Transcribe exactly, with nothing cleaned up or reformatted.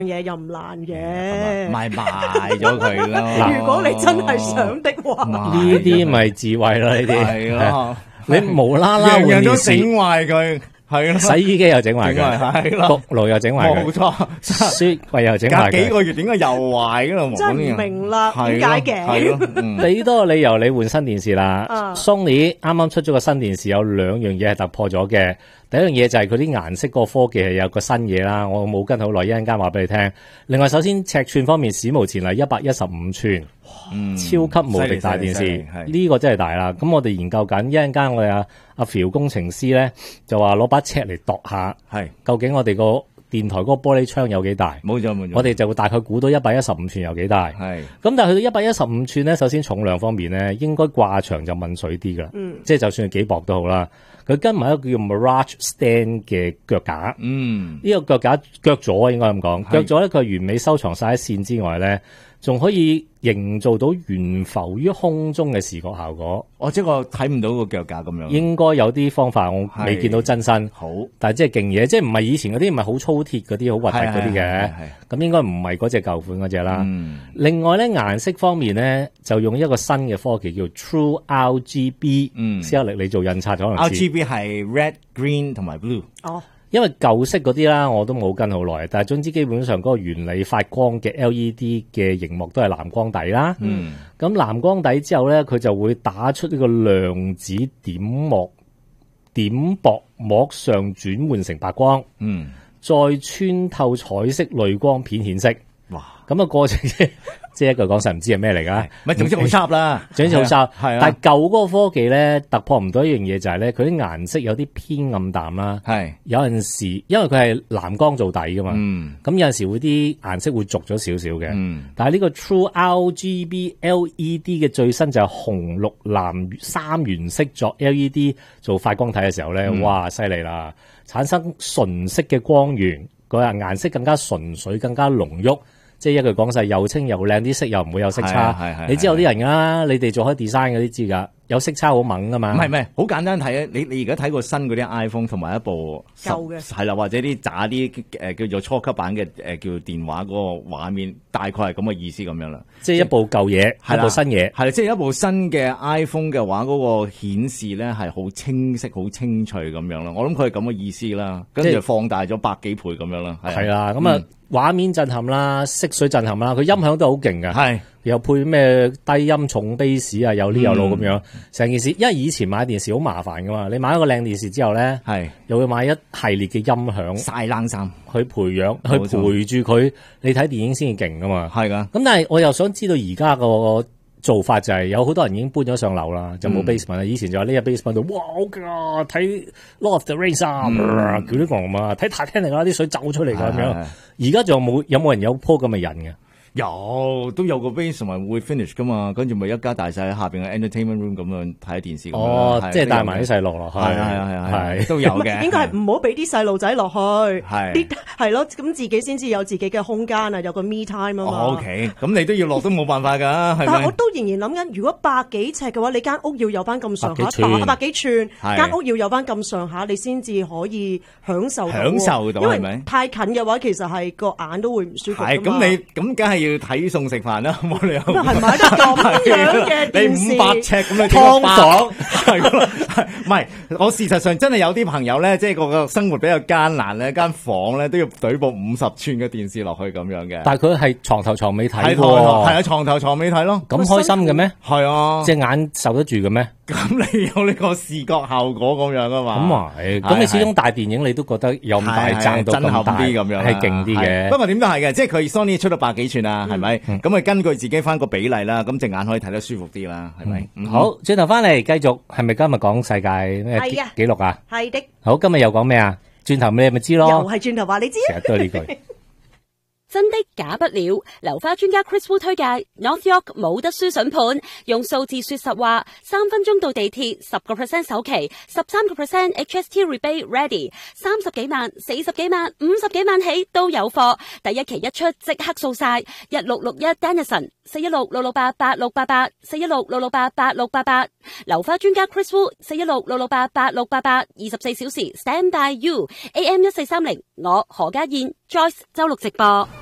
嘢又唔難嘅， 賣賣咗佢咯。 如果你真係想的話， 呢啲咪智慧咯，呢啲係咯， 你無啦啦換樣樣都電視整壞佢。係咯， 洗衣機又整壞佢， 係咯， 焗爐又整壞佢， 冇錯， 雪櫃又整壞佢。 隔幾個月點解又壞噶啦？ 真係唔明啦，點解嘅？ 你多個理由，你換新電視啦。 啊、 Sony 啱啱出咗個新電視，有兩樣嘢係突破咗嘅。第一樣嘢就係佢啲顏色個科技係有個新嘢啦，我冇跟好耐，一陣間話俾你聽。另外，首先尺寸方面史無前例，一百一十五寸， 嗯， 超級無敵大電視，呢個真係大啦。咁我哋研究緊，一陣間我哋阿阿 Phil 工程師咧就話攞把尺嚟度下，係究竟我哋個電台嗰個玻璃窗有幾大？ 冇錯冇錯， 我哋就會大概估到一百一十五寸有幾大。係咁，但係去到一百一十五寸咧，首先重量方面咧，應該掛牆就問水啲噶啦，嗯，即係就算係幾薄都好啦。佢跟埋一個叫 Mirage Stand 嘅腳架，嗯，呢、這個腳架腳座應該咁講，腳座咧佢係完美收藏晒喺線之外咧，仲可以營造到懸浮於空中嘅視覺效果。 哦，即係我睇唔到個腳架咁樣。應該有啲方法，我未見到真身。好，但係即係勁嘢，即係唔係以前嗰啲唔係好粗鐵嗰啲好核突嗰啲嘅。咁應該唔係嗰隻舊款嗰隻啦。嗯、另外咧顏色方面咧，就用一個新嘅科技叫 True R G B。嗯，斯克力你做印刷可能知。 R G B 係 red、green 同埋 blue。哦。 因為舊式嗰啲啦，我都冇跟好耐，但係總之基本上嗰個原理發光嘅 L E D 嘅熒幕都係藍光底啦。嗯，咁藍光底之後咧，佢就會打出呢個量子點膜點薄膜上轉換成白光。嗯，再穿透彩色濾光片顯色。哇！咁嘅過程即係一句講實唔知係咩嚟㗎？ 咪總之好插啦， 總之好插。 係啊， 但係舊嗰個科技咧突破唔到一樣嘢就係咧，佢啲顏色有啲偏暗淡啦。係有陣時，因為佢係藍光做底㗎嘛。嗯。咁有陣時會啲顏色會濁咗少少嘅。嗯。但係呢個 True R G B L E D 嘅最新就係紅綠藍三原色作 L E D 做發光體嘅時候咧，嗯、哇！犀利啦，產生純色嘅光源，嗰日顏色更加純粹，更加濃郁。即係一句講晒，又清又靚，啲色又唔會有色差。係係，你知有啲人㗎啦，你哋做開 design 嗰啲知㗎，有色差好猛㗎嘛。 唔係唔係，好簡單睇啊！你你而家睇過新嗰啲 iPhone 同埋一部舊嘅係啦，或者啲渣啲誒叫做初級版嘅誒、呃、叫電話嗰個畫面，大概係咁嘅意思咁樣啦。 即係一部舊嘢，一部新嘢。 係啦，即係一部新嘅 iPhone 嘅話，嗰、那個顯示咧係好清晰、好清脆咁樣啦。我諗佢係咁嘅意思啦，跟住放大咗百幾倍咁樣啦。 係啦，咁啊。嗯畫面震撼啦，色水震撼啦，佢音響都好勁㗎，係又配咩低音重 bass 啊，有呢有路咁樣，成、嗯、件事。因為以前買電視好麻煩噶嘛，你買一個靚電視之後咧，係又會買一系列嘅音響， 晒冷衫去培養，去陪住佢，你睇電影先至勁噶嘛。係噶。咁但係我又想知道而家個做法就係有好多人已經搬咗上樓啦，就冇 basement 啦、嗯。以前就話呢個 basement 度，哇好勁啊！睇 Lord of the Rings 啊，叫啲講嘛，睇 Titanic 啦，啲水走出嚟㗎咁樣。而家仲有冇有冇人有鋪咁嘅人嘅？ 有都有個 basement 會 finish 噶嘛，跟住咪一家大細喺下邊嘅 entertainment room 咁樣睇電視。 哦，即係帶埋啲細路落去。係係係係都有嘅。 應該係唔好俾啲細路仔落去。係啲係咯，咁自己先至有自己嘅空間啊，有個 me time 啊嘛。 O K，咁你都要落都冇辦法㗎，係咪？ 但係我都仍然諗緊，如果百幾尺嘅話，你間屋要有翻咁上下，百幾寸，間屋要有翻咁上下，你先至可以享受享受到係咪？ 因為太近嘅話，其實係個眼都會唔舒服。係咁你咁梗係。要睇餸食飯啦，冇理由。 係買得咁樣嘅電視， 你五百尺咁樣劏房， 係唔係？我事實上真係有啲朋友咧，即係個個生活比較艱難咧，間房咧都要懟部五十寸嘅電視落去咁樣嘅。 但係佢係床頭床尾睇喎， 係啊，床頭床尾睇咯。 咁開心嘅咩？ 係啊， 隻眼受得住嘅咩？ 咁你有呢個視覺效果咁樣啊嘛？ 咁啊係，咁你始終大電影你都覺得有咁大爭到咁大啲咁樣， 係勁啲嘅。 不過點都係嘅，即係佢 Sony 出到百幾寸啊，係咪？咁佢根據自己翻個比例啦，咁隻眼可以睇得舒服啲啦，係咪？ 嗯、好，轉頭翻嚟繼續，係咪今日講世界咩紀錄啊？ 係的。 好，今日又講咩啊？轉頭你咪知咯。 又係轉頭話你知。 成日都係呢句。 真的假不了，樓花專家 Chris Wu 推介 North York 冇得輸筍盤，用數字說實話，三分鐘到地鐵，十個 percent 首期，十三個 percent H S T rebate ready，三十幾萬、四十幾萬、五十幾萬起都有貨，第一期一出即刻掃晒，一六六一 Dennison， 四一六六六八八六八八，四一六六六八八六八八，樓花專家 Chris Wu， 四一六六六八八六八八，二十四小時 stand by you， A M 一四三零，我何家燕 Joyce 周六直播。